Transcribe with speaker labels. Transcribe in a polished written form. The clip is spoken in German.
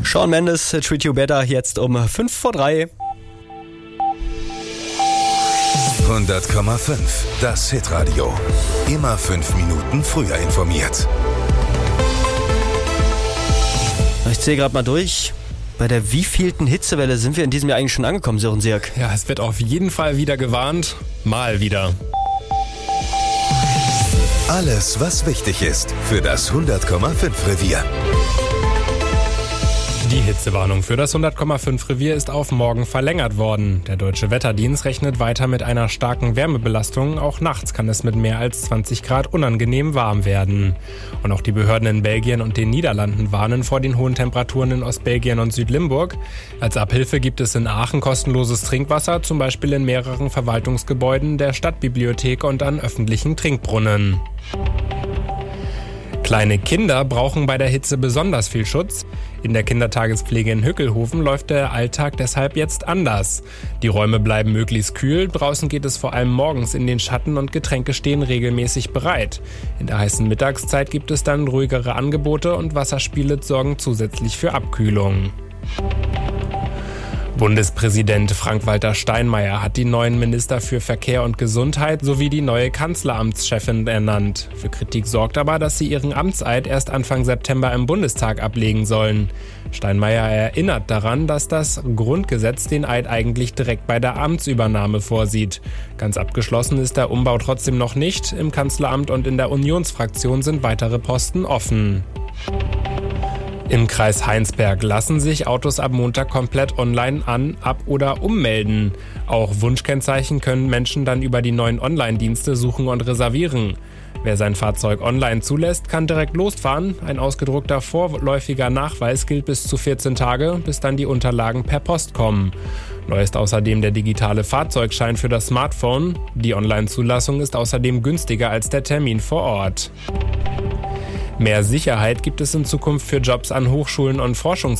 Speaker 1: Shawn Mendes, Treat You Better, jetzt um 2:55.
Speaker 2: 100,5, das Hitradio. Immer 5 Minuten früher informiert.
Speaker 1: Ich zähle gerade mal durch. Bei der wievielten Hitzewelle sind wir in diesem Jahr eigentlich schon angekommen, Sören Sirk?
Speaker 3: Ja, es wird auf jeden Fall wieder gewarnt. Mal wieder.
Speaker 2: Alles, was wichtig ist für das 100,5 Revier.
Speaker 3: Die Hitzewarnung für das 100,5 Revier ist auf morgen verlängert worden. Der Deutsche Wetterdienst rechnet weiter mit einer starken Wärmebelastung. Auch nachts kann es mit mehr als 20 Grad unangenehm warm werden. Und auch die Behörden in Belgien und den Niederlanden warnen vor den hohen Temperaturen in Ostbelgien und Südlimburg. Als Abhilfe gibt es in Aachen kostenloses Trinkwasser, zum Beispiel in mehreren Verwaltungsgebäuden, der Stadtbibliothek und an öffentlichen Trinkbrunnen. Kleine Kinder brauchen bei der Hitze besonders viel Schutz. In der Kindertagespflege in Hückelhoven läuft der Alltag deshalb jetzt anders. Die Räume bleiben möglichst kühl, draußen geht es vor allem morgens in den Schatten und Getränke stehen regelmäßig bereit. In der heißen Mittagszeit gibt es dann ruhigere Angebote und Wasserspiele sorgen zusätzlich für Abkühlung. Bundespräsident Frank-Walter Steinmeier hat die neuen Minister für Verkehr und Gesundheit sowie die neue Kanzleramtschefin ernannt. Für Kritik sorgt aber, dass sie ihren Amtseid erst Anfang September im Bundestag ablegen sollen. Steinmeier erinnert daran, dass das Grundgesetz den Eid eigentlich direkt bei der Amtsübernahme vorsieht. Ganz abgeschlossen ist der Umbau trotzdem noch nicht. Im Kanzleramt und in der Unionsfraktion sind weitere Posten offen. Im Kreis Heinsberg lassen sich Autos ab Montag komplett online an-, ab- oder ummelden. Auch Wunschkennzeichen können Menschen dann über die neuen Online-Dienste suchen und reservieren. Wer sein Fahrzeug online zulässt, kann direkt losfahren. Ein ausgedruckter vorläufiger Nachweis gilt bis zu 14 Tage, bis dann die Unterlagen per Post kommen. Neu ist außerdem der digitale Fahrzeugschein für das Smartphone. Die Online-Zulassung ist außerdem günstiger als der Termin vor Ort. Mehr Sicherheit gibt es in Zukunft für Jobs an Hochschulen und